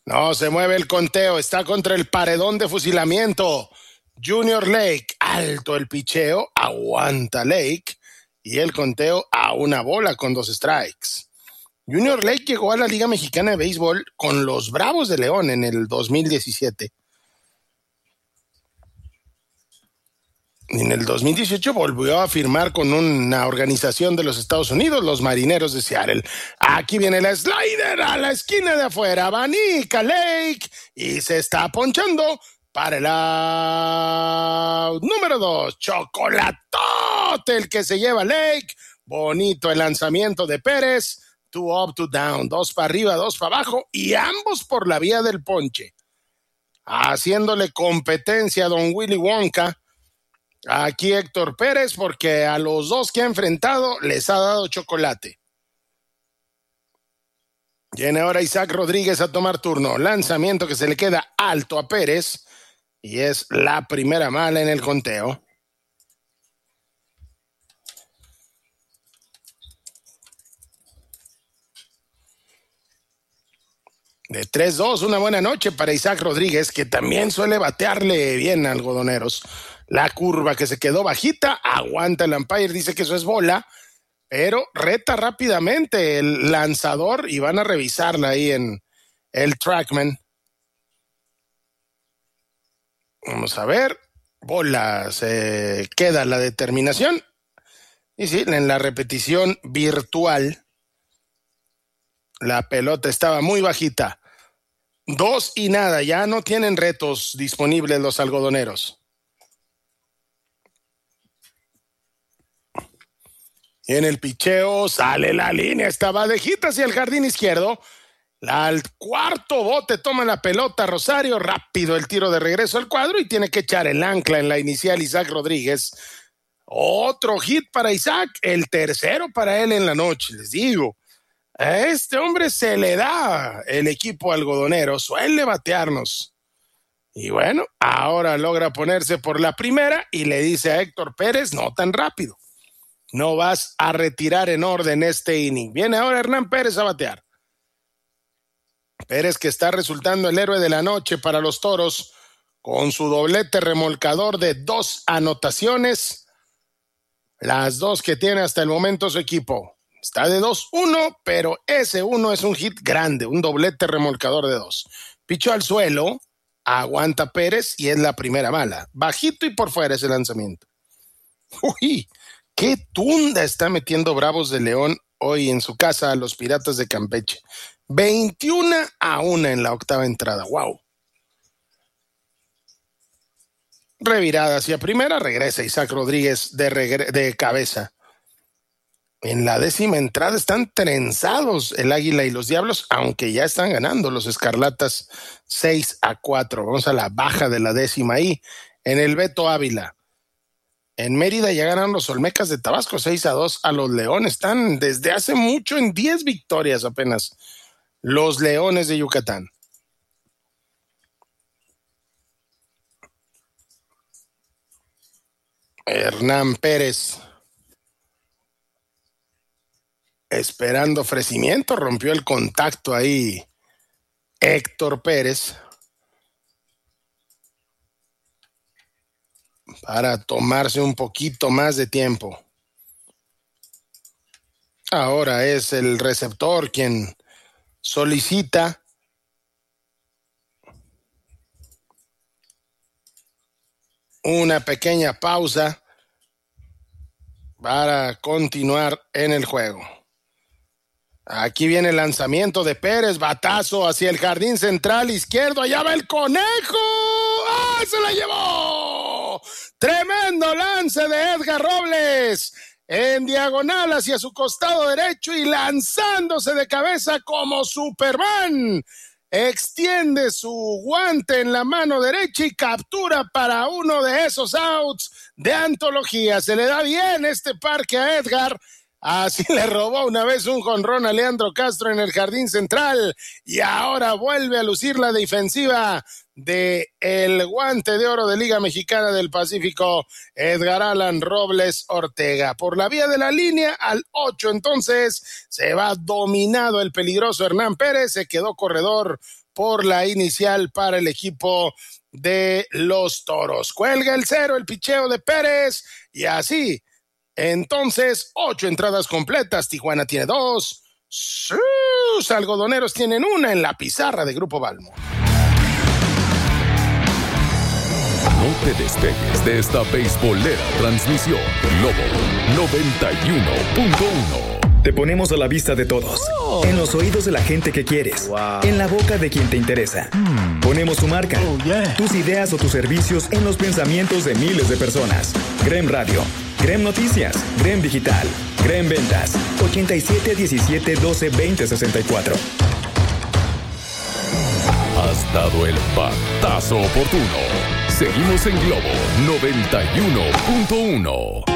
No se mueve el conteo, está contra el paredón de fusilamiento. Junior Lake, alto el picheo, aguanta Lake y el conteo a una bola con 2 strikes. Junior Lake llegó a la Liga Mexicana de Béisbol con los Bravos de León en el 2017. En el 2018 volvió a firmar con una organización de los Estados Unidos, los Marineros de Seattle. Aquí viene el slider a la esquina de afuera, abanica Lake y se está ponchando para el out número 2. Chocolatote el que se lleva Lake. Bonito el lanzamiento de Pérez. 2 up, 2 down, 2 para arriba, 2 para abajo y ambos por la vía del ponche. Haciéndole competencia a don Willy Wonka. Aquí Héctor Pérez, porque a los dos que ha enfrentado les ha dado chocolate. Viene ahora Isaac Rodríguez a tomar turno. Lanzamiento que se le queda alto a Pérez y es la primera mala en el conteo. De 3-2, una buena noche para Isaac Rodríguez, que también suele batearle bien a Algodoneros. La curva que se quedó bajita, aguanta el umpire, dice que eso es bola, pero reta rápidamente el lanzador y van a revisarla ahí en el TrackMan. Vamos a ver, bola, se queda la determinación. Y sí, en la repetición virtual, la pelota estaba muy bajita. 2 y nada, ya no tienen retos disponibles los algodoneros. Y en el picheo sale la línea, está badejita hacia el jardín izquierdo. Al cuarto bote toma la pelota Rosario, rápido el tiro de regreso al cuadro y tiene que echar el ancla en la inicial Isaac Rodríguez. Otro hit para Isaac, el tercero para él en la noche, les digo. A este hombre se le da el equipo algodonero, suele batearnos. Y bueno, ahora logra ponerse por la primera y le dice a Héctor Pérez, no tan rápido. No vas a retirar en orden este inning. Viene ahora Hernán Pérez a batear. Pérez, que está resultando el héroe de la noche para los Toros con su doblete remolcador de 2 anotaciones. Las 2 que tiene hasta el momento su equipo. Está de 2-1, pero ese 1 es un hit grande, un doblete remolcador de 2. Pichó al suelo, aguanta Pérez y es la primera mala. Bajito y por fuera ese lanzamiento. Uy, qué tunda está metiendo Bravos de León hoy en su casa a los Piratas de Campeche. 21-1 en la octava entrada. ¡Wow! Revirada hacia primera, regresa Isaac Rodríguez de cabeza. En la 10ª entrada están trenzados el Águila y los Diablos, aunque ya están ganando los Escarlatas 6-4. Vamos a la baja de la 10ª ahí, en el Beto Ávila. En Mérida ya ganaron los Olmecas de Tabasco 6-2 a los Leones. Están desde hace mucho en 10 victorias apenas los Leones de Yucatán. Hernán Pérez, esperando ofrecimiento, rompió el contacto ahí Héctor Pérez para tomarse un poquito más de tiempo. Ahora es el receptor quien solicita una pequeña pausa para continuar en el juego. Aquí viene el lanzamiento de Pérez, batazo hacia el jardín central izquierdo, allá va el conejo. ¡Ah, se la llevó! Tremendo lance de Edgar Robles, en diagonal hacia su costado derecho y lanzándose de cabeza como Superman. Extiende su guante en la mano derecha y captura para uno de esos outs de antología. Se le da bien este parque a Edgar. Así le robó una vez un jonrón a Leandro Castro en el jardín central y ahora vuelve a lucir la defensiva de el guante de oro de Liga Mexicana del Pacífico, Edgar Alan Robles Ortega. Por la vía de la línea al 8, entonces se va dominado el peligroso Hernán Pérez, se quedó corredor por la inicial para el equipo de los Toros. Cuelga el 0, el picheo de Pérez, y así, entonces, 8 entradas completas. Tijuana tiene 2. Sus algodoneros tienen 1 en la pizarra de Grupo Balmo. No te despegues de esta beisbolera transmisión. Globo 91.1. Te ponemos a la vista de todos, en los oídos de la gente que quieres, en la boca de quien te interesa. Ponemos tu marca, tus ideas o tus servicios en los pensamientos de miles de personas. GREM Radio, GREM Noticias, GREM Digital, GREM Ventas, 87 17 12 20 64. Has dado el batazo oportuno. Seguimos en Globo 91.1.